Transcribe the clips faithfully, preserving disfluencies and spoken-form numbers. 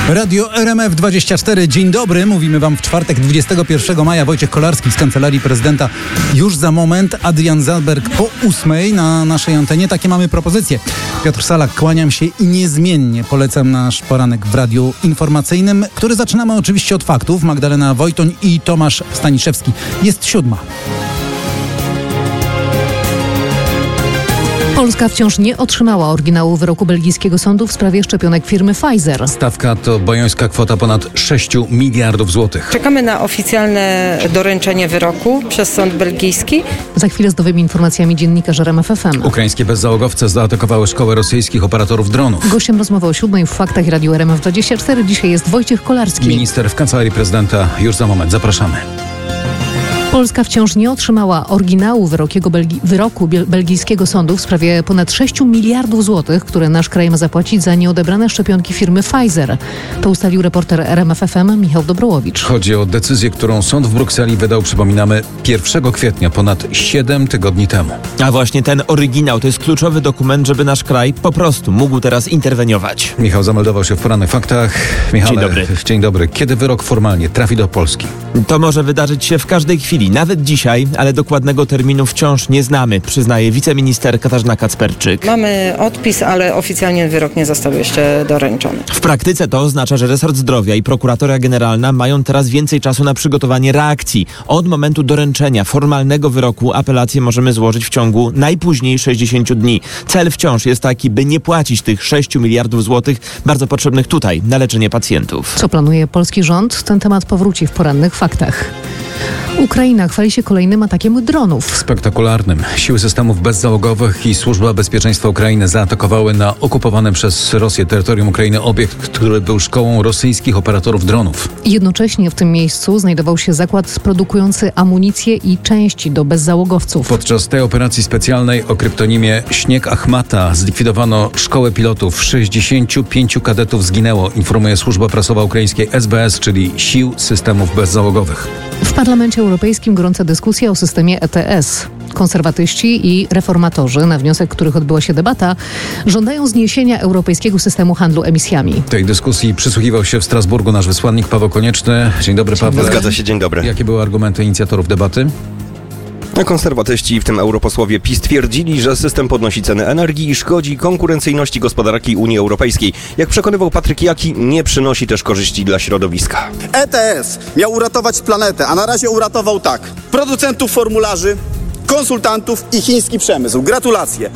Radio R M F dwadzieścia cztery. Dzień dobry. Mówimy wam w czwartek, dwudziestego pierwszego maja. Wojciech Kolarski z Kancelarii Prezydenta. Już za moment Adrian Zalberg po ósmej na naszej antenie. Takie mamy propozycje. Piotr Salak, kłaniam się i niezmiennie polecam nasz poranek w radiu informacyjnym, który zaczynamy oczywiście od faktów. Magdalena Wojtoń i Tomasz Staniszewski. Jest siódma. Polska wciąż nie otrzymała oryginału wyroku belgijskiego sądu w sprawie szczepionek firmy Pfizer. Stawka to bojońska kwota ponad sześć miliardów złotych. Czekamy na oficjalne doręczenie wyroku przez sąd belgijski. Za chwilę z nowymi informacjami dziennikarz R M F F M. Ukraińskie bezzałogowce zaatakowały szkołę rosyjskich operatorów dronów. Gościem rozmowy o siódmej w Faktach i Radiu R M F dwadzieścia cztery dzisiaj jest Wojciech Kolarski. Minister w Kancelarii Prezydenta już za moment. Zapraszamy. Polska wciąż nie otrzymała oryginału wyrokiego Belgi- wyroku biel- belgijskiego sądu w sprawie ponad sześć miliardów złotych, które nasz kraj ma zapłacić za nieodebrane szczepionki firmy Pfizer. To ustalił reporter R M F F M Michał Dobrołowicz. Chodzi o decyzję, którą sąd w Brukseli wydał, przypominamy, pierwszego kwietnia, ponad siedem tygodni temu. A właśnie ten oryginał to jest kluczowy dokument, żeby nasz kraj po prostu mógł teraz interweniować. Michał zameldował się w Porannych Faktach. Michale, Dzień dobry. Dzień dobry. Kiedy wyrok formalnie trafi do Polski? To może wydarzyć się w każdej chwili. Nawet dzisiaj, ale dokładnego terminu wciąż nie znamy, przyznaje wiceminister Katarzyna Kacperczyk. Mamy odpis, ale oficjalnie wyrok nie został jeszcze doręczony. W praktyce to oznacza, że resort zdrowia i prokuratora generalna mają teraz więcej czasu na przygotowanie reakcji. Od momentu doręczenia formalnego wyroku apelację możemy złożyć w ciągu najpóźniej sześćdziesięciu dni. Cel wciąż jest taki, by nie płacić tych sześciu miliardów złotych bardzo potrzebnych tutaj na leczenie pacjentów. Co planuje polski rząd? Ten temat powróci w Porannych Faktach. Ukraina chwali się kolejnym atakiem dronów. Spektakularnym. Siły systemów bezzałogowych i Służba Bezpieczeństwa Ukrainy zaatakowały na okupowanym przez Rosję terytorium Ukrainy obiekt, który był szkołą rosyjskich operatorów dronów. Jednocześnie w tym miejscu znajdował się zakład produkujący amunicję i części do bezzałogowców. Podczas tej operacji specjalnej o kryptonimie Śnieg Achmata zlikwidowano szkołę pilotów. sześćdziesięciu pięciu kadetów zginęło, informuje służba prasowa ukraińskiej S B S, czyli Sił Systemów Bezzałogowych. W Parlamencie Europejskim gorąca dyskusja o systemie E T S. Konserwatyści i reformatorzy, na wniosek których odbyła się debata, żądają zniesienia europejskiego systemu handlu emisjami. Tej dyskusji przysłuchiwał się w Strasburgu nasz wysłannik Paweł Konieczny. Dzień dobry, Paweł. Zgadza się, dzień dobry. Jakie były argumenty inicjatorów debaty? Konserwatyści, w tym europosłowie PiS, twierdzili, że system podnosi ceny energii i szkodzi konkurencyjności gospodarki Unii Europejskiej. Jak przekonywał Patryk Jaki, nie przynosi też korzyści dla środowiska. E T S miał uratować planetę, a na razie uratował tak: producentów formularzy, konsultantów i chiński przemysł. Gratulacje.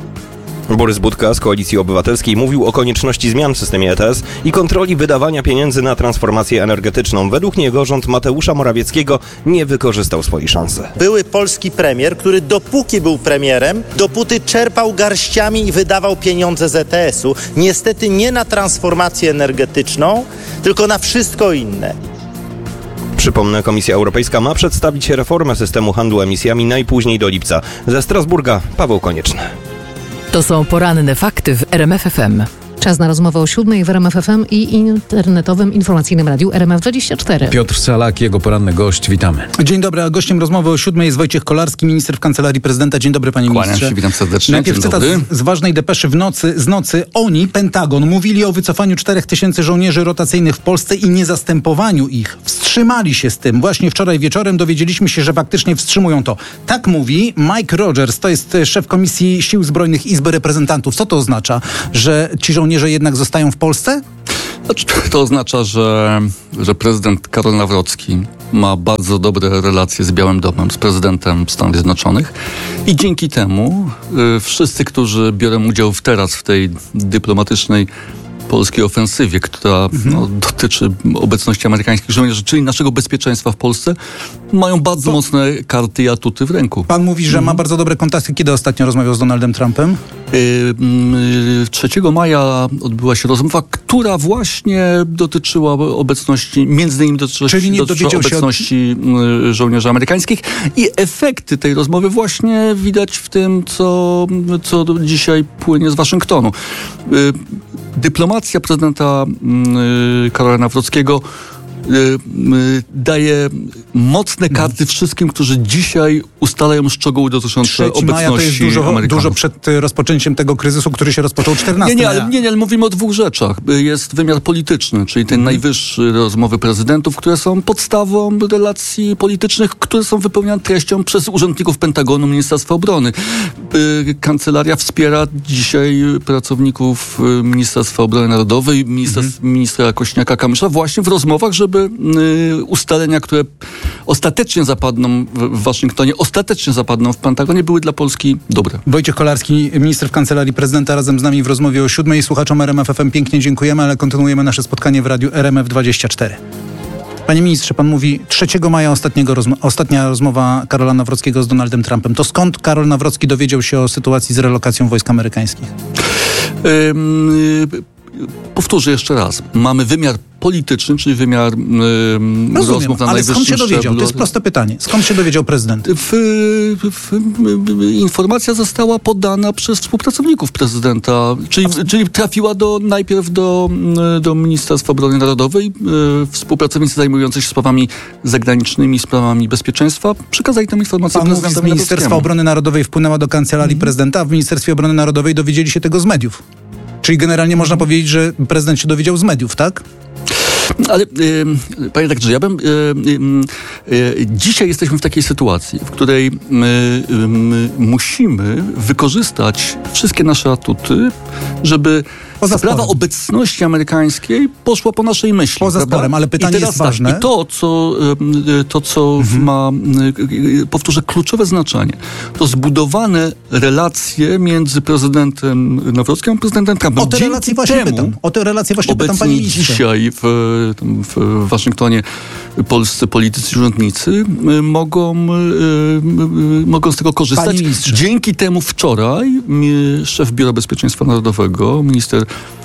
Borys Budka z Koalicji Obywatelskiej mówił o konieczności zmian w systemie E T S i kontroli wydawania pieniędzy na transformację energetyczną. Według niego rząd Mateusza Morawieckiego nie wykorzystał swojej szansy. Były polski premier, który dopóki był premierem, dopóty czerpał garściami i wydawał pieniądze z E T S-u. Niestety nie na transformację energetyczną, tylko na wszystko inne. Przypomnę, Komisja Europejska ma przedstawić reformę systemu handlu emisjami najpóźniej do lipca. Ze Strasburga Paweł Konieczny. To są poranne fakty w R M F F M. Czas na rozmowę o siódmej w R M F F M i internetowym informacyjnym radiu R M F dwadzieścia cztery. Piotr Salak, jego poranny gość. Witamy. Dzień dobry, a gościem rozmowy o siódmej jest Wojciech Kolarski, minister w Kancelarii Prezydenta. Dzień dobry, panie ministrze. Kłaniam się, witam serdecznie. Najpierw Dzień cytat dobry. z, z ważnej depeszy w nocy, z nocy. Oni, Pentagon, mówili o wycofaniu czterech tysięcy żołnierzy rotacyjnych w Polsce i niezastępowaniu ich. Wstrzymali się z tym. Właśnie wczoraj wieczorem dowiedzieliśmy się, że faktycznie wstrzymują to. Tak mówi Mike Rogers, to jest szef Komisji Sił Zbrojnych Izby Reprezentantów. Co to oznacza? Że ci żołnierze jednak zostają w Polsce? Znaczy, to oznacza, że, że prezydent Karol Nawrocki ma bardzo dobre relacje z Białym Domem, z prezydentem Stanów Zjednoczonych i dzięki temu y, wszyscy, którzy biorą udział w teraz w tej dyplomatycznej polskiej ofensywie, która mhm. no, dotyczy obecności amerykańskich żołnierzy, czyli naszego bezpieczeństwa w Polsce, mają bardzo to... mocne karty i atuty w ręku. Pan mówi, że mhm. ma bardzo dobre kontakty. Kiedy ostatnio rozmawiał z Donaldem Trumpem? trzeciego maja odbyła się rozmowa, która właśnie dotyczyła obecności, między innymi dotyczyła, Czyli nie dotyczyła obecności od... żołnierzy amerykańskich i efekty tej rozmowy właśnie widać w tym, co, co dzisiaj płynie z Waszyngtonu. Dyplomacja prezydenta Karola Nawrockiego daje mocne karty wszystkim, którzy dzisiaj ustalają szczegóły dotyczące trzeciego obecności maja to jest dużo, Amerykanów. dużo przed rozpoczęciem tego kryzysu, który się rozpoczął czternastego Nie, nie, maja. ale, nie, nie, ale mówimy o dwóch rzeczach. Jest wymiar polityczny, czyli ten najwyższy rozmowy prezydentów, które są podstawą relacji politycznych, które są wypełniane treścią przez urzędników Pentagonu, Ministerstwa Obrony. Kancelaria wspiera dzisiaj pracowników Ministerstwa Obrony Narodowej, ministra, mhm. ministra Kośniaka-Kamysza właśnie w rozmowach, żeby ustalenia, które ostatecznie zapadną w Waszyngtonie, ostatecznie zapadną w Pentagonie, były dla Polski dobre. Wojciech Kolarski, minister w Kancelarii Prezydenta, razem z nami w rozmowie o siódmej. Słuchaczom R M F F M pięknie dziękujemy, ale kontynuujemy nasze spotkanie w radiu R M F dwadzieścia cztery. Panie ministrze, pan mówi trzeciego maja ostatniego rozmo- ostatnia rozmowa Karola Nawrockiego z Donaldem Trumpem. To skąd Karol Nawrocki dowiedział się o sytuacji z relokacją wojsk amerykańskich? Ym, powtórzę jeszcze raz. Mamy wymiar polityczny, czyli wymiar ym, Rozumiem, rozmów na ale najwyższym skąd się dowiedział? szczeblu. To jest proste pytanie. Skąd się dowiedział prezydent? W, w, w, informacja została podana przez współpracowników prezydenta, czyli, czyli trafiła do, najpierw do, do Ministerstwa Obrony Narodowej. Współpracownicy zajmujący się sprawami zagranicznymi, sprawami bezpieczeństwa przekazali tę informację Pan mówi, z prezydentowi Ministerstwa Nawrockiemu. Obrony Narodowej wpłynęła do Kancelarii mm. prezydenta, a w Ministerstwie Obrony Narodowej dowiedzieli się tego z mediów. Czyli generalnie można powiedzieć, że prezydent się dowiedział z mediów, tak? Ale, yy, panie redaktorze, ja bym... Yy, yy, dzisiaj jesteśmy w takiej sytuacji, w której yy, yy, musimy wykorzystać wszystkie nasze atuty, żeby Poza sprawa sporem. obecności amerykańskiej poszła po naszej myśli. Poza prawda? sporem, ale pytanie I teraz jest ważne. Tak, I to, co, yy, to, co mhm. ma, yy, powtórzę, kluczowe znaczenie, to zbudowane relacje między prezydentem Nawrockim a prezydentem Trumpem. O te Dzięki relacje właśnie temu, pytam. O te relacje właśnie pytam, panie ministrze. dzisiaj w, w Waszyngtonie polscy politycy i urzędnicy mogą, y, y, mogą z tego korzystać. Dzięki temu wczoraj y, szef Biura Bezpieczeństwa Narodowego, minister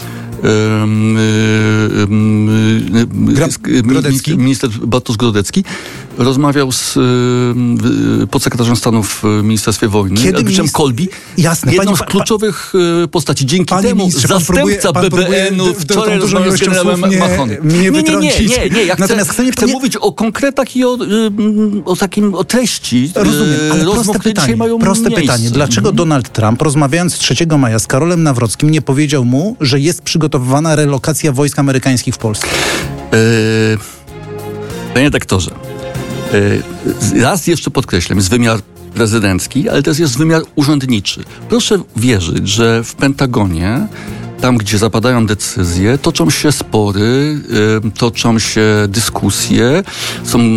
Grodecki. Minister Bartosz Grodecki rozmawiał z podsekretarzem stanu w Ministerstwie Wojny, Elbrichtem Kolbi. Jasne. Jedną Panie, z kluczowych pa, postaci. Dzięki panie temu ministrze, zastępca próbuje, B B N-u wczoraj rozmawiał z generałem Machonem. Nie, nie, nie, nie, nie, nie. Ja chcę, Natomiast chcę, chcę nie... mówić o konkretach i o, o takim, o treści Rozumiem, ale rozmów, proste które pytanie, mają proste miejsce. pytanie. Dlaczego mhm. Donald Trump, rozmawiając trzeciego maja z Karolem Nawrockim, nie powiedział mu, że jest przygotowywana relokacja wojsk amerykańskich w Polsce? Yy, panie redaktorze, yy, raz jeszcze podkreślam, jest wymiar prezydencki, ale też jest wymiar urzędniczy. Proszę wierzyć, że w Pentagonie, tam gdzie zapadają decyzje, toczą się spory, y, toczą się dyskusje, są y,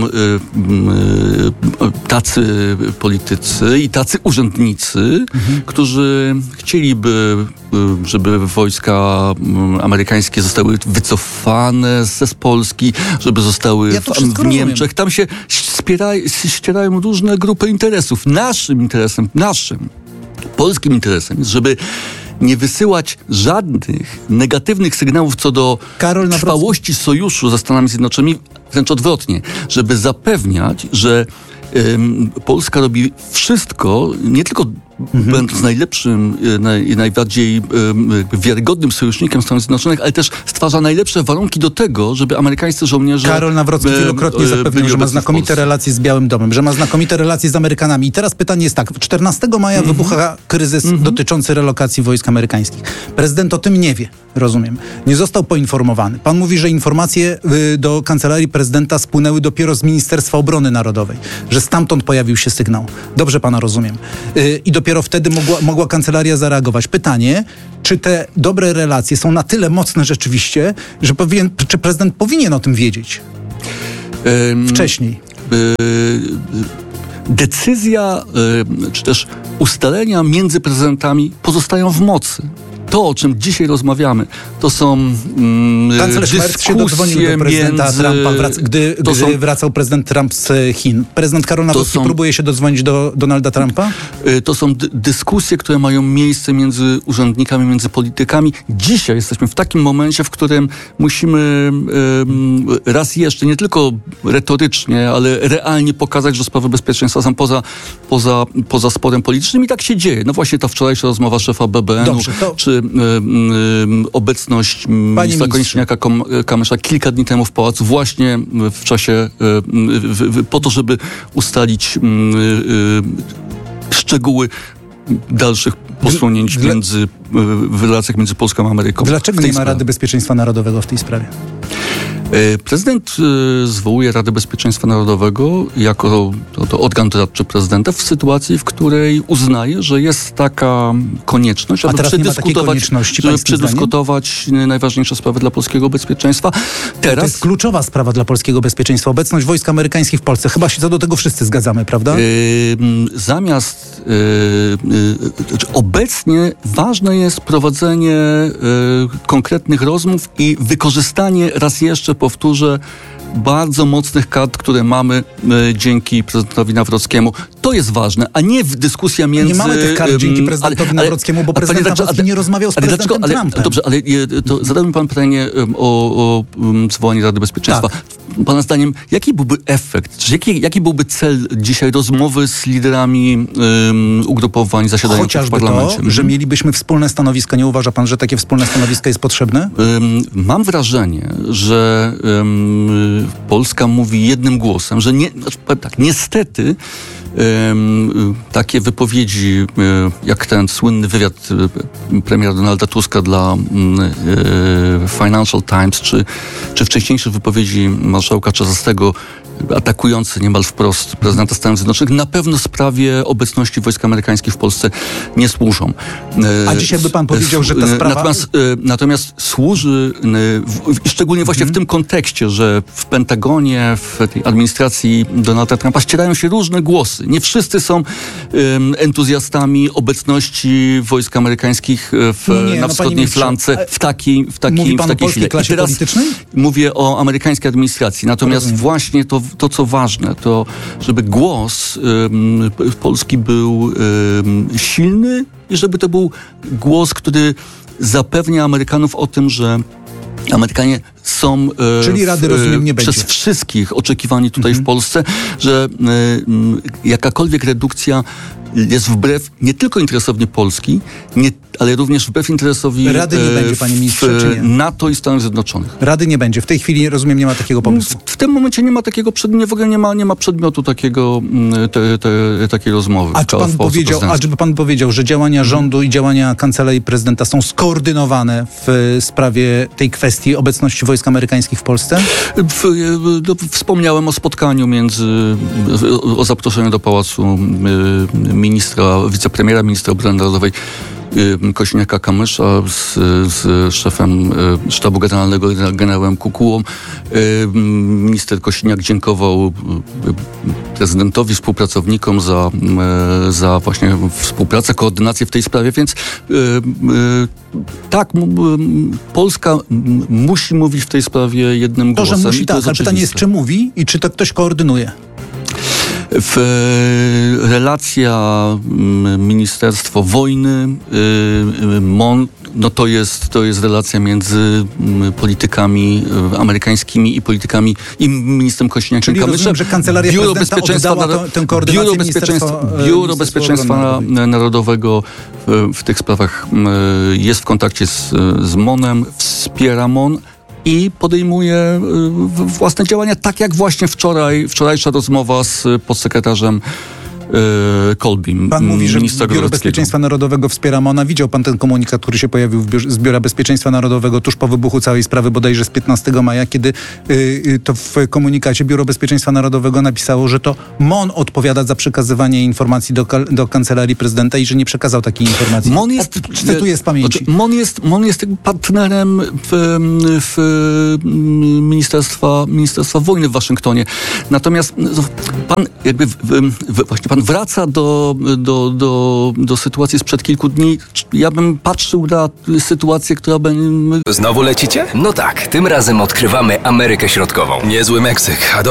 y, tacy politycy i tacy urzędnicy, mhm. którzy chcieliby, y, żeby wojska y, amerykańskie zostały wycofane z Polski, żeby zostały ja w, w Niemczech. Tam się ścierają, ścierają różne grupy interesów. Naszym interesem, naszym polskim interesem jest, żeby nie wysyłać żadnych negatywnych sygnałów co do Karol trwałości sojuszu ze Stanami Zjednoczonymi, wręcz odwrotnie, żeby zapewniać, że ym, Polska robi wszystko, nie tylko mhm. będąc najlepszym, naj, najbardziej ym, wiarygodnym sojusznikiem Stanów Zjednoczonych, ale też stwarza najlepsze warunki do tego, żeby amerykańscy żołnierze... Karol Nawrocki wielokrotnie zapewniał, że ma znakomite relacje z Białym Domem, że ma znakomite relacje z Amerykanami. I teraz pytanie jest tak. czternastego maja mhm. wybucha kryzys mhm. dotyczący relokacji wojsk amerykańskich. Prezydent o tym nie wie, rozumiem. Nie został poinformowany. Pan mówi, że informacje y, do Kancelarii Prezydenta spłynęły dopiero z Ministerstwa Obrony Narodowej, że stamtąd pojawił się sygnał. Dobrze pana rozumiem. Y, I dopiero wtedy mogła, mogła kancelaria zareagować. Pytanie, czy te dobre relacje są na tyle mocne rzeczywiście, że powinien, czy prezydent powinien o tym wiedzieć? Um, Wcześniej. Decyzja, czy też ustalenia między prezydentami pozostają w mocy. To, o czym dzisiaj rozmawiamy, to są mm, Kanclerz Merz się dodzwonił do prezydenta między... Trumpa, wrac- gdy, gdy są... wracał prezydent Trump z Chin. Prezydent Karol Nawrocki są... próbuje się dodzwonić do Donalda Trumpa? To są d- dyskusje, które mają miejsce między urzędnikami, między politykami. Dzisiaj jesteśmy w takim momencie, w którym musimy um, raz jeszcze, nie tylko retorycznie, ale realnie pokazać, że sprawy bezpieczeństwa są poza, poza, poza sporem politycznym i tak się dzieje. No właśnie ta wczorajsza rozmowa szefa B B N-u, Dobrze, to... czy y, obecność ministra Kosiniaka-Kamysza kilka dni temu w pałacu właśnie w czasie, y, w, w, po to, żeby ustalić y, y, szczegóły dalszych posunięć Dla... między, w relacjach między Polską a Ameryką. Dlaczego nie ma sprawie. Rady Bezpieczeństwa Narodowego w tej sprawie? Prezydent zwołuje Radę Bezpieczeństwa Narodowego jako to, to organ doradczy prezydenta w sytuacji, w której uznaje, że jest taka konieczność, aby przedyskutować, żeby przedyskutować najważniejsze sprawy dla polskiego bezpieczeństwa. Teraz... To jest kluczowa sprawa dla polskiego bezpieczeństwa. Obecność wojsk amerykańskich w Polsce. Chyba się co do tego wszyscy zgadzamy, prawda? Yy, zamiast yy, yy, obecnie ważne jest prowadzenie yy, konkretnych rozmów i wykorzystanie, raz jeszcze powtórzę, bardzo mocnych kart, które mamy y, dzięki prezydentowi Nawrockiemu. To jest ważne, a nie w dyskusja między... Nie mamy tych kart um, dzięki prezydentowi ale, Nawrockiemu, bo prezydent ale, Nawrocki ale, nie rozmawiał z prezydentem ale, Trumpem. Dobrze, ale to zadał mi pan pytanie um, o, o um, zwołanie Rady Bezpieczeństwa. Tak. Pana zdaniem, jaki byłby efekt, czy jaki, jaki byłby cel dzisiaj rozmowy z liderami um, ugrupowań zasiadających w parlamencie? To, że mielibyśmy wspólne stanowisko. Nie uważa pan, że takie wspólne stanowisko jest potrzebne? Um, mam wrażenie, że um, Polska mówi jednym głosem, że nie, znaczy, tak, niestety um, takie wypowiedzi, um, jak ten słynny wywiad um, premiera Donalda Tuska dla um, Financial Times, czy, czy wcześniejsze wypowiedzi marszałka Czarzastego atakujące niemal wprost prezydenta Stanów Zjednoczonych, na pewno sprawie obecności wojsk amerykańskich w Polsce nie służą. A dzisiaj by pan powiedział, że ta sprawa... Natomiast, natomiast służy, szczególnie właśnie mm. w tym kontekście, że w Pentagonie, w tej administracji Donalda Trumpa ścierają się różne głosy. Nie wszyscy są um, entuzjastami obecności wojsk amerykańskich w, no nie, na no wschodniej flance w takiej, w takiej, Mówi pan w takiej o polskiej klasie teraz politycznej? Mówię o amerykańskiej administracji. Natomiast Rozumiem. właśnie to To, co ważne, to żeby głos um, Polski był um, silny i żeby to był głos, który zapewnia Amerykanów o tym, że Amerykanie są e, Czyli Rady, rozumiem, nie przez będzie. wszystkich oczekiwani tutaj mhm. w Polsce, że e, jakakolwiek redukcja jest wbrew nie tylko interesowi Polski, nie, ale również wbrew interesowi Rady nie będzie, panie ministrze, czy nie? NATO i Stanów Zjednoczonych. Rady nie będzie. W tej chwili, rozumiem, nie ma takiego pomysłu. W, w tym momencie nie ma takiego przedmiotu, w ogóle nie ma, nie ma przedmiotu takiego, te, te, takiej rozmowy. A czy pan powiedział, a czy pan powiedział, że działania rządu i działania kancelarii prezydenta są skoordynowane w sprawie tej kwestii obecności wojsk amerykańskich w Polsce? W, do, wspomniałem o spotkaniu między, o zaproszeniu do pałacu ministra, wicepremiera, ministra obrony narodowej Kosiniaka-Kamysza z, z szefem sztabu generalnego, generałem Kukułą. Minister Kosiniak dziękował prezydentowi, współpracownikom za, za właśnie współpracę, koordynację w tej sprawie, więc tak, Polska musi mówić w tej sprawie jednym to, głosem. Że musi, tak, ale pytanie jest, czy mówi i czy to ktoś koordynuje? W relacja Ministerstwo Wojny, MON, no to jest, to jest relacja między politykami amerykańskimi i politykami i ministrem Kosiniakiem-Kamyszem. Rozumiem, że Kancelaria Biuro Prezydenta Bezpieczeństwa, to, tę koordynację Biuro Bezpieczeństwa, Biuro Bezpieczeństwa Narodowego w, w tych sprawach jest w kontakcie z, z MON-em, wspiera MON i podejmuje własne działania, tak jak właśnie wczoraj, wczorajsza rozmowa z podsekretarzem Kolbim. Pan mówi, że Biuro Bezpieczeństwa Narodowego wspiera MON-a. Widział pan ten komunikat, który się pojawił w biurze, z Biura Bezpieczeństwa Narodowego tuż po wybuchu całej sprawy, bodajże z piętnastego maja, kiedy y, to w komunikacie Biuro Bezpieczeństwa Narodowego napisało, że to MON odpowiada za przekazywanie informacji do, do Kancelarii Prezydenta i że nie przekazał takiej informacji. MON jest, o, cytuję z pamięci. MON jest, MON jest partnerem w, w Ministerstwa, Ministerstwa Wojny w Waszyngtonie. Natomiast pan jakby w, w, właśnie pan wraca do, do, do, do sytuacji sprzed kilku dni. Ja bym patrzył na sytuację, która będzie... Znowu lecicie? No tak, tym razem odkrywamy Amerykę Środkową. Niezły Meksyk, a do